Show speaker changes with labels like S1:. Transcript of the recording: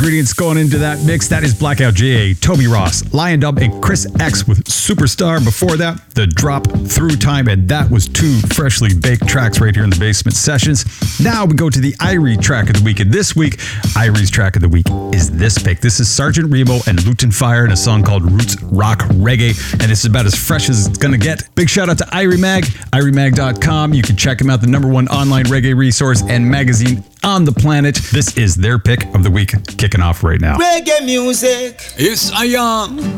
S1: ingredients going into that mix. That is Blackout J.A., Toby Ross, Lion Dub, and Chris X with Superstar. Before that, The Drop, Through Time, and that was two freshly baked tracks right here in the Basement Sessions. Now we go to the Irie track of the week, and this week, Irie's track of the week is this pick. This is Sergeant Remo and Luton Fire in a song called Roots Rock Reggae, and it's about as fresh as it's gonna get. Big shout out to Irie Mag, IrieMag.com. You can check them out, the #1 online reggae resource and magazine on the planet. This is their pick of the week, kicking off right now.
S2: Reggae music.
S3: Yes, I am.